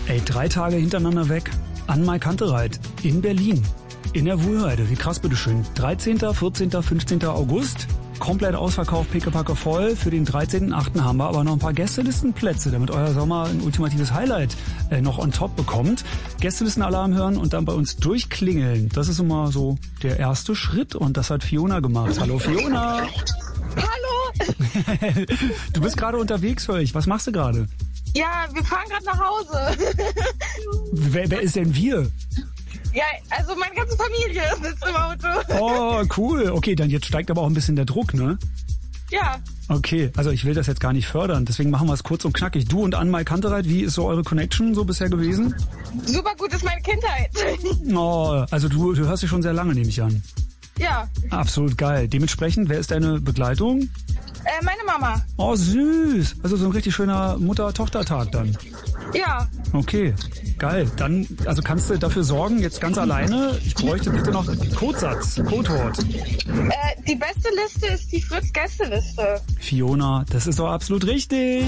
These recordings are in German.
Ey, 3 Tage hintereinander weg. Anmai Kantereit in Berlin. In der Wuhlheide. Wie krass, bitteschön. 13., 14., 15. August. Komplett ausverkauft, pickepacke voll. Für den 13.8. haben wir aber noch ein paar Gästelistenplätze, damit euer Sommer ein ultimatives Highlight noch on top bekommt. Gästelistenalarm hören und dann bei uns durchklingeln. Das ist immer so der erste Schritt und das hat Fiona gemacht. Hallo Fiona! Hallo! Du bist gerade unterwegs, höre ich. Was machst du gerade? Ja, wir fahren gerade nach Hause. Wer ist denn wir? Ja, also meine ganze Familie sitzt im Auto. Oh, cool. Okay, dann jetzt steigt aber auch ein bisschen der Druck, ne? Ja. Okay, also ich will das jetzt gar nicht fördern, deswegen machen wir es kurz und knackig. Du und Anmai Kantereit, wie ist so eure Connection so bisher gewesen? Super gut, ist meine Kindheit. Oh, also du hörst dich schon sehr lange, nehme ich an. Ja. Absolut geil. Dementsprechend, wer ist deine Begleitung? Meine Mama. Oh, süß. Also so ein richtig schöner Mutter-Tochter-Tag dann. Ja. Okay, geil. Dann, also kannst du dafür sorgen, jetzt ganz alleine, ich bräuchte bitte noch Codesatz, Codewort. Die beste Liste ist die Fritz-Gästeliste. Fiona, das ist doch absolut richtig.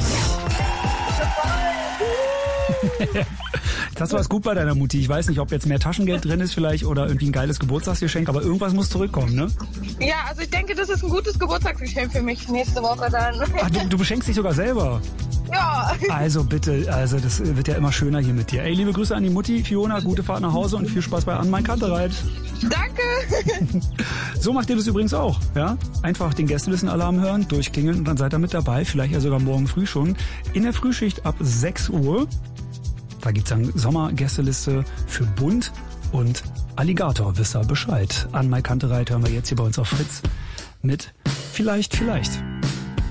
Jetzt hast du was gut bei deiner Mutti. Ich weiß nicht, ob jetzt mehr Taschengeld drin ist vielleicht oder irgendwie ein geiles Geburtstagsgeschenk, aber irgendwas muss zurückkommen, ne? Ja, also ich denke, das ist ein gutes Geburtstagsgeschenk für mich nächste Woche dann. Ach, du beschenkst dich sogar selber? Ja. Also bitte, also das wird ja immer schöner hier mit dir. Ey, liebe Grüße an die Mutti, Fiona, gute Fahrt nach Hause und viel Spaß bei Anmai Kantereit. Danke. So macht ihr das übrigens auch, ja? Einfach den Gästelistenalarm hören, durchklingeln und dann seid ihr mit dabei, vielleicht ja sogar morgen früh schon, in der Frühschicht ab 6 Uhr. Da gibt's dann Sommergästeliste für Bund und Alligator, wisst ihr Bescheid. Anmai Kantereit hören wir jetzt hier bei uns auf Fritz mit Vielleicht.